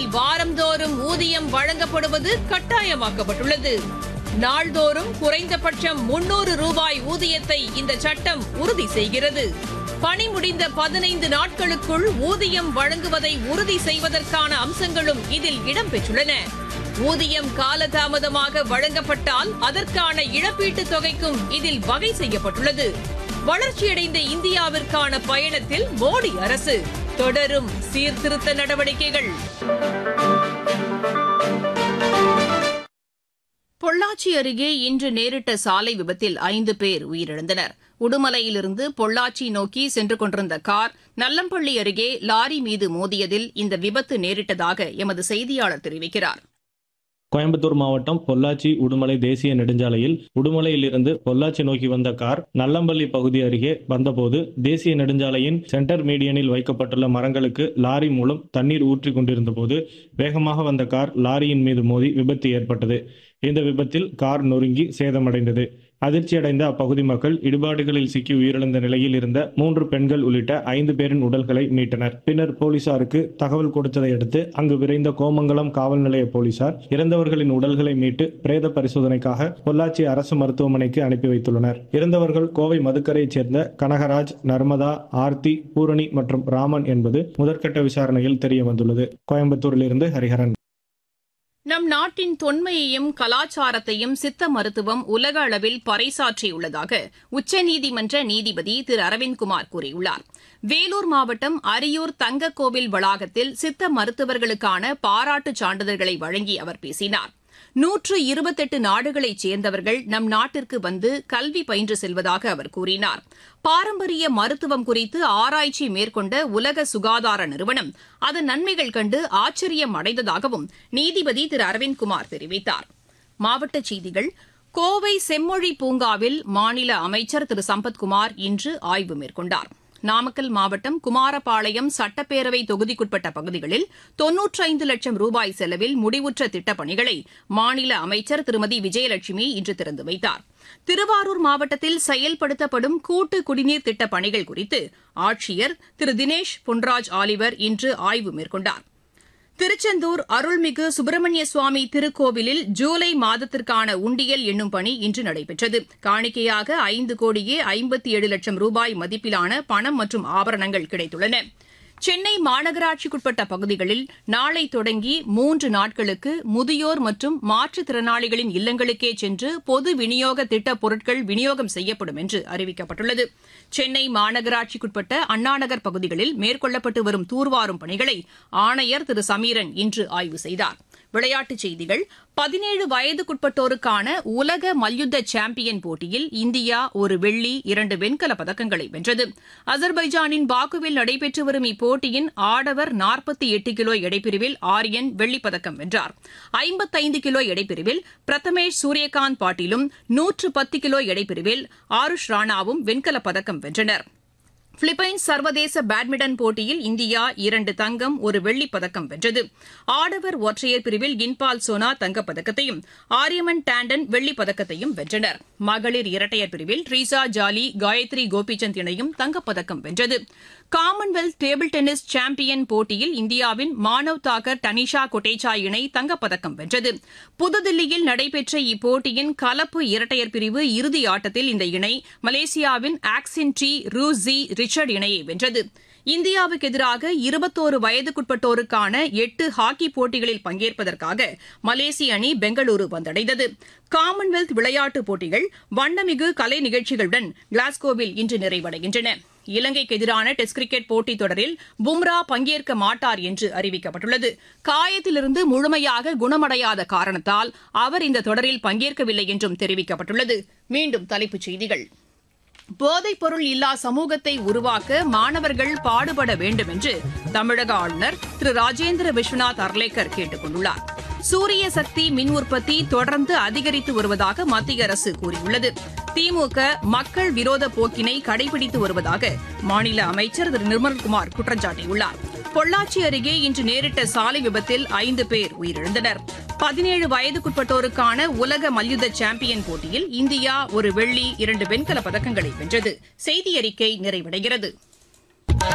வாரந்தோறும் ஊதியம் வழங்கப்படுவது கட்டாயமாக்கப்பட்டுள்ளது. நாள்தோறும் குறைந்தபட்சம் 300 ரூபாய் ஊதியத்தை இந்த சட்டம் உறுதி செய்கிறது. பணி முடிந்த 15 நாட்களுக்குள் ஊதியம் வழங்குவதை உறுதி செய்வதற்கான அம்சங்களும் இதில் இடம்பெற்றுள்ளன. ஊதியம் காலதாமதமாக வழங்கப்பட்டால் அதற்கான இழப்பீட்டுத் தொகைக்கும் இதில் வகை செய்யப்பட்டுள்ளது. வளர்ச்சியடைந்த இந்தியாவிற்கான பயணத்தில் மோடி அரசு தொடரும் சீர்திருத்த நடவடிக்கைகள். பொள்ளாச்சி அருகே இன்று நேரிட்ட சாலை விபத்தில் 5 பேர் உயிரிழந்தனர். உடுமலையிலிருந்து பொள்ளாச்சி நோக்கி சென்று கொண்டிருந்த கார் நல்லம்பள்ளி அருகே லாரி மீது மோதியதில் இந்த விபத்து நேரிட்டதாக எமது செய்தியாளர் தெரிவிக்கிறார். கோயம்புத்தூர் மாவட்டம் பொள்ளாச்சி உடுமலை தேசிய நெடுஞ்சாலையில் உடுமலையிலிருந்து பொள்ளாச்சி நோக்கி வந்த கார் நல்லம்பள்ளி பகுதி அருகே வந்தபோது தேசிய நெடுஞ்சாலையின் சென்டர் மீடியனில் வைக்கப்பட்டுள்ள மரங்களுக்கு லாரி மூலம் தண்ணீர் ஊற்றி கொண்டிருந்த போது வேகமாக வந்த கார் லாரியின் மீது மோதி விபத்து ஏற்பட்டது. இந்த விபத்தில் கார் நொறுங்கி சேதமடைந்தது. அதிர்ச்சியடைந்த அப்பகுதி மக்கள் இடுபாடுகளில் சிக்கி உயிரிழந்த நிலையில் இருந்த 3 பெண்கள் உள்ளிட்ட 5 பேரின் உடல்களை மீட்டனர். பின்னர் போலீசாருக்கு தகவல் கொடுத்ததை அடுத்து அங்கு விரைந்த கோமங்கலம் காவல் நிலைய போலீசார் இறந்தவர்களின் உடல்களை மீட்டு பிரேத பரிசோதனைக்காக பொள்ளாச்சி அரசு மருத்துவமனைக்கு அனுப்பி வைத்துள்ளனர். இறந்தவர்கள் கோவை மதுக்கரையைச் சேர்ந்த கனகராஜ், நர்மதா, ஆர்த்தி, பூரணி மற்றும் ராமன் என்பது முதற்கட்ட விசாரணையில் தெரிய வந்துள்ளது. கோயம்புத்தூரிலிருந்து ஹரிஹரன். நம் நாட்டின் தொன்மையையும் கலாச்சாரத்தையும் சித்த மருத்துவம் உலக அளவில் பறைசாற்றியுள்ளதாக உச்சநீதிமன்ற நீதிபதி திரு அரவிந்த்குமார் கூறியுள்ளார். வேலூர் மாவட்டம் அரியூர் தங்கக்கோவில் வளாகத்தில் சித்த மருத்துவர்களுக்கான பாராட்டுச் சான்றிதழ்களை வழங்கி அவர் பேசினார். 128 நாடுகளைச் சேர்ந்தவர்கள் நம் நாட்டிற்கு வந்து கல்வி பயின்று செல்வதாக அவர் கூறினார். பாரம்பரிய மருத்துவம் குறித்து ஆராய்ச்சி மேற்கொண்ட உலக சுகாதார நிறுவனம் அதன் நன்மைகள் கண்டு ஆச்சரியம் அடைந்ததாகவும் நீதிபதி திரு அரவிந்த்குமார் தெரிவித்தார். மாவட்டச் செய்திகள். கோவை செம்மொழி பூங்காவில் மாநில அமைச்சர் திரு சம்பத்குமார் இன்று ஆய்வு மேற்கொண்டார். நாமக்கல் மாவட்டம் குமாரபாளையம் சட்டப்பேரவை தொகுதிக்குட்பட்ட பகுதிகளில் 95 லட்சம் ரூபாய் செலவில் முடிவுற்ற திட்டப்பணிகளை மாநில அமைச்சர் திருமதி விஜயலட்சுமி இன்று திறந்து வைத்தார். திருவாரூர் மாவட்டத்தில் செயல்படுத்தப்படும் கூட்டு குடிநீர் திட்டப் பணிகள் குறித்து ஆட்சியர் திரு தினேஷ் பொன்ராஜ் ஆலிவர் இன்று ஆய்வு மேற்கொண்டார். திருச்செந்தூர் அருள்மிகு சுப்பிரமணிய சுவாமி திருக்கோவிலில் ஜூலை மாதத்திற்கான உண்டியல் எண்ணும் பணி இன்று நடைபெற்றது. காணிக்கையாக 5,57 லட்சம் ரூபாய் மதிப்பிலான பணம் மற்றும் ஆபரணங்கள் கிடைத்துள்ளன. சென்னை மாநகராட்சிக்குட்பட்ட பகுதிகளில் நாளை தொடங்கி 3 நாட்களுக்கு முதியோர் மற்றும் மாற்றுத்திறனாளிகளின் இல்லங்களுக்கே சென்று பொது விநியோக திட்டப் பொருட்கள் விநியோகம் செய்யப்படும் என்று அறிவிக்கப்பட்டுள்ளது. சென்னை மாநகராட்சிக்குட்பட்ட அண்ணாநகர் பகுதிகளில் மேற்கொள்ளப்பட்டு வரும் தூர்வாரும் பணிகளை ஆணையர் திரு சமீரன் இன்று ஆய்வு செய்தார். விளையாட்டுச் செய்திகள். 17 வயதுக்குட்பட்டோருக்கான உலக மல்யுத்த சாம்பியன் போட்டியில் இந்தியா 1 வெள்ளி 2 வெண்கலப் பதக்கங்களை வென்றது. அசர்பைஜானின் பாக்குவில் நடைபெற்று வரும் இப்போட்டியின் ஆடவர் 48 கிலோ எடைப்பிரிவில் ஆரியன் வெள்ளிப்பதக்கம் வென்றார். 55 கிலோ எடைப்பிரிவில் பிரதமேஷ் சூரியகாந்த் பாட்டீலும் 110 கிலோ எடைப்பிரிவில் ஆருஷ் ராணாவும் வெண்கலப் பதக்கம் வென்றனர். பிலிப்பைன்ஸ் சர்வதேச பேட்மிண்டன் போட்டியில் இந்தியா 2 தங்கம் 1 வெள்ளிப் பதக்கம் வென்றது. ஆடவர் ஒற்றையர் பிரிவில் இன்பால் சோனா தங்கப்பதக்கத்தையும் ஆரியமன் டாண்டன் வெள்ளிப் பதக்கத்தையும் வென்றனர். மகளிர் இரட்டையர் பிரிவில் ட்ரீசா ஜாலி, காயத்ரி கோபிசந்த் இணையும் தங்கப்பதக்கம் வென்றது. காமன்வெல்த் டேபிள் டென்னிஸ் சாம்பியன் போட்டியில் இந்தியாவின் மானவ் தாக்கர், டனிஷா கொட்டேச்சா இணை தங்கப்பதக்கம் வென்றது. புதுதில்லியில் நடைபெற்ற இப்போட்டியின் கலப்பு இரட்டையர் பிரிவு இறுதி ஆட்டத்தில் இந்த இணை மலேசியாவின் ஆக்சின் டி ரூசி ரிச்சர்ட் இணையை வென்றது. இந்தியாவுக்கு எதிராக 21 வயதுக்குட்பட்டோருக்கான 8 ஹாக்கி போட்டிகளில் பங்கேற்பதற்காக மலேசிய அணி பெங்களூரு வந்தடைந்தது. காமன்வெல்த் விளையாட்டுப் போட்டிகள் வண்ணமிகு கலை நிகழ்ச்சிகளுடன் கிளாஸ்கோவில் இன்று நிறைவடைகின்றன. இலங்கைக்கு எதிரான டெஸ்ட் கிரிக்கெட் போட்டித் தொடரில் பும்ரா பங்கேற்க மாட்டார் என்று அறிவிக்கப்பட்டுள்ளது. காயத்திலிருந்து முழுமையாக குணமடையாத காரணத்தால் அவர் இந்த தொடரில் பங்கேற்கவில்லை என்றும் தெரிவிக்கப்பட்டுள்ளது. மீண்டும் தலைப்புச் செய்திகள். போதைப் பொருள் இல்லா சமூகத்தை உருவாக்க மாணவர்கள் பாடுபட வேண்டும் என்று தமிழக ஆளுநர் திரு ராஜேந்திர விஸ்வநாத் அர்லேக்கர் கேட்டுக் கொண்டுள்ளார். சூரிய சக்தி மின் உற்பத்தி தொடர்ந்து அதிகரித்து வருவதாக மத்திய அரசு கூறியுள்ளது. திமுக மக்கள் விரோத போக்கினை கடைபிடித்து வருவதாக மாநில அமைச்சர் திரு நிர்மல்குமார் குற்றம் சாட்டியுள்ளார். பொள்ளாச்சி அருகே இன்று நேரிட்ட சாலை விபத்தில் 5 பேர் உயிரிழந்தனர். 17 வயதுக்குட்பட்டோருக்கான உலக மல்யுத்த சாம்பியன் போட்டியில் இந்தியா 1 வெள்ளி 2 வெண்கலப் பதக்கங்களை வென்றது. செய்தி அறிக்கை நிறைவடைகிறது.